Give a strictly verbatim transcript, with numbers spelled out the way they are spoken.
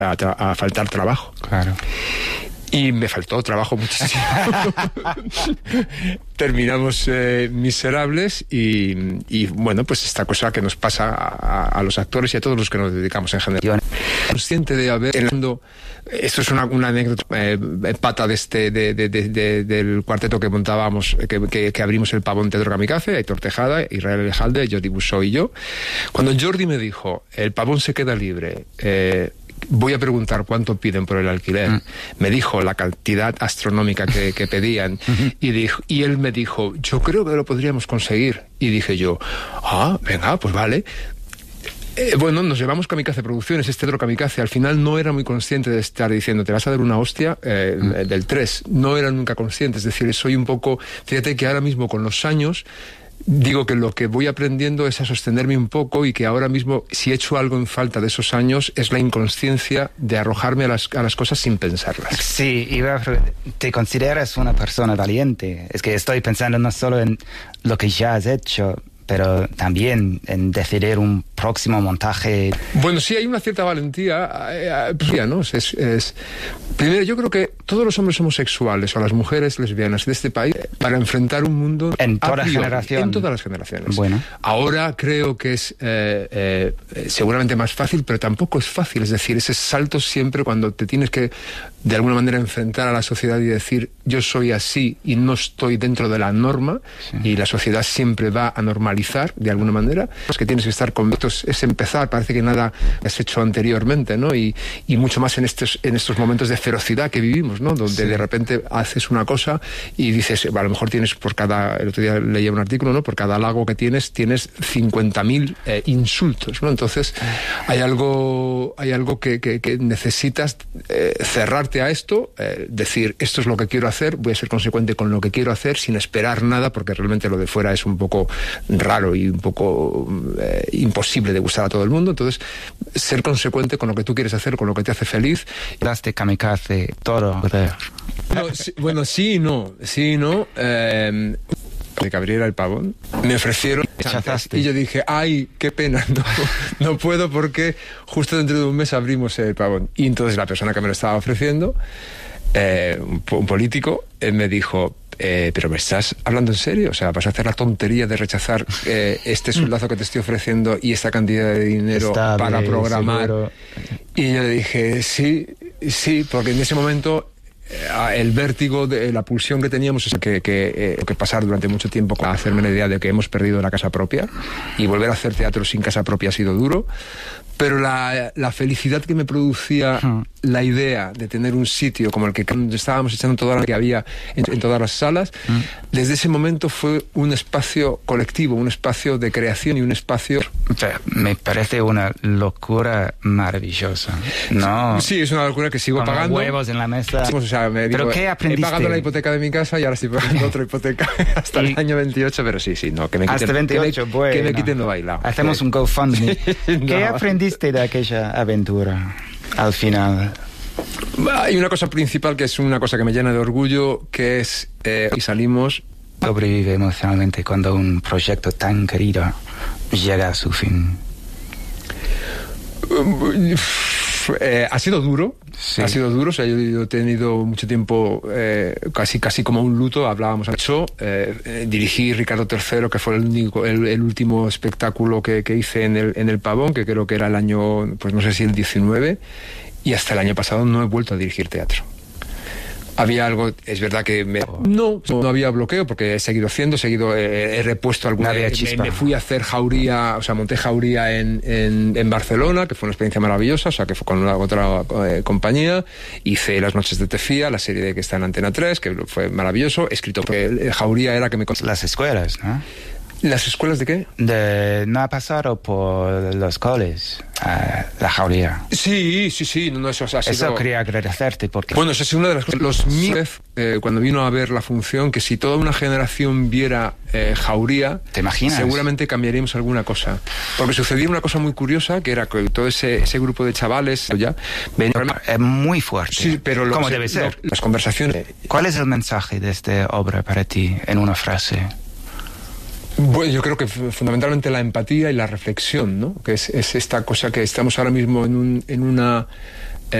a, tra- a faltar trabajo. Claro. Y me faltó trabajo muchísimo. Terminamos eh, miserables y, y, bueno, pues esta cosa que nos pasa a, a los actores y a todos los que nos dedicamos en general. Consciente de haber... Esto es una, una anécdota eh, pata de este, de, de, de, de, del cuarteto que montábamos, que, que, que abrimos el Pavón Teatro Kamikaze, Aitor Tejada, Israel Elejalde, Jordi Bussó y yo. Cuando Jordi me dijo, el Pavón se queda libre, eh, voy a preguntar cuánto piden por el alquiler. Mm. Me dijo la cantidad astronómica que, que pedían y, dijo, y él me dijo, yo creo que lo podríamos conseguir. Y dije yo, ah, venga, pues vale. Eh, bueno, nos llevamos Kamikaze Producciones, este Teatro Kamikaze. Al final no era muy consciente de estar diciendo, te vas a dar una hostia eh, mm. del tres. No era nunca consciente. Es decir, soy un poco... Fíjate que ahora mismo con los años... Digo que lo que voy aprendiendo es a sostenerme un poco y que ahora mismo, si he hecho algo en falta de esos años, es la inconsciencia de arrojarme a las, a las cosas sin pensarlas. Sí, iba a, ¿te consideras una persona valiente? Es que estoy pensando no solo en lo que ya has hecho, pero también en decidir un próximo montaje. Bueno, sí, hay una cierta valentía, eh, eh, ¿no? Es, es... Primero, yo creo que todos los hombres homosexuales o las mujeres lesbianas de este país, para enfrentar un mundo... En toda generación. En todas las generaciones. Bueno. Ahora creo que es eh, eh, seguramente más fácil, pero tampoco es fácil. Es decir, ese salto siempre cuando te tienes que, de alguna manera, enfrentar a la sociedad y decir, yo soy así y no estoy dentro de la norma, sí. Y la sociedad siempre va a normalizar, de alguna manera. Es que tienes que estar convictos, es empezar, parece que nada has hecho anteriormente, ¿no? Y, y mucho más en estos, en estos momentos de ferocidad que vivimos, ¿no? Donde sí. De repente haces una cosa y dices, a lo mejor tienes por cada, el otro día leía un artículo, ¿no? Por cada halago que tienes, tienes cincuenta mil eh, insultos, ¿no? Entonces, hay algo, hay algo que, que, que necesitas eh, cerrarte a esto, eh, decir, esto es lo que quiero hacer, voy a ser consecuente con lo que quiero hacer, sin esperar nada, porque realmente lo de fuera es un poco raro y un poco eh, imposible de gustar a todo el mundo. Entonces, ser consecuente con lo que tú quieres hacer, con lo que te hace feliz. Daste Kamikaze todo. No, sí, bueno, sí y no, sí y no. Eh, de que abriera el Pavón, me ofrecieron ¿Rechazaste? Y yo dije, ay, qué pena, no, no puedo porque justo dentro de un mes abrimos el Pavón. Y entonces la persona que me lo estaba ofreciendo, eh, un, un político, eh, me dijo, eh, pero ¿me estás hablando en serio? O sea, ¿vas a hacer la tontería de rechazar eh, este sueldazo que te estoy ofreciendo y esta cantidad de dinero Estable, para programar? Seguro. Y yo le dije, sí, sí, porque en ese momento el vértigo de la pulsión que teníamos es que, que, eh, que pasar durante mucho tiempo a hacerme la idea de que hemos perdido la casa propia, y volver a hacer teatro sin casa propia ha sido duro, pero la, la felicidad que me producía uh-huh. la idea de tener un sitio como el que estábamos echando toda la que había en, en todas las salas, uh-huh. desde ese momento fue un espacio colectivo, un espacio de creación y un espacio... O sea, me parece una locura maravillosa. No. Sí, es una locura que sigo Con pagando. Huevos en la mesa. O sea, me digo, ¿Pero qué aprendiste? He pagado la hipoteca de mi casa y ahora estoy pagando otra hipoteca hasta el año veintiocho, pero sí, sí, no, que me quiten, hasta veintiocho, que me, bueno. que me quiten lo bailado. Hacemos sí. un GoFundMe. no. ¿Qué aprendiste de aquella aventura al final? Hay una cosa principal que es una cosa que me llena de orgullo, que es, eh, y salimos... Sobrevive emocionalmente cuando un proyecto tan querido llega a su fin. Eh, ha sido duro, sí. ha sido duro, o sea, yo, yo he tenido mucho tiempo eh, casi casi como un luto, hablábamos mucho, eh, eh, dirigí Ricardo tercero, que fue el único, el, el último espectáculo que, que hice en el, en el Pavón, que creo que era el año, pues no sé si el diecinueve, y hasta el año pasado no he vuelto a dirigir teatro. Había algo, es verdad que me, no, no había bloqueo porque he seguido haciendo, he seguido, eh, he repuesto alguna vez. Me, me fui a hacer Jauría, o sea, monté Jauría en, en, en Barcelona, que fue una experiencia maravillosa, o sea, que fue con una otra eh, compañía. Hice Las noches de Tefía, la serie de que está en Antena tres, que fue maravilloso. He escrito, porque Jauría era que me... Las escuelas, ¿no? ¿Las escuelas de qué? De, no ha pasado por los coles, uh, la Jauría. Sí, sí, sí. No, eso, o sea, eso sido... quería agradecerte porque... Bueno, esa es una de las cosas. Los míos, eh, cuando vino a ver la función, que si toda una generación viera eh, Jauría... ¿Te imaginas? Seguramente cambiaríamos alguna cosa. Porque sucedía una cosa muy curiosa, que era que todo ese, ese grupo de chavales... ya venía... Es muy fuerte. Sí, pero... Lo ¿Cómo se, debe ser? Lo, las conversaciones... ¿Cuál es el mensaje de esta obra para ti, en una frase? Bueno, yo creo que fundamentalmente la empatía y la reflexión, ¿no? Que es, es esta cosa que estamos ahora mismo en, un, en una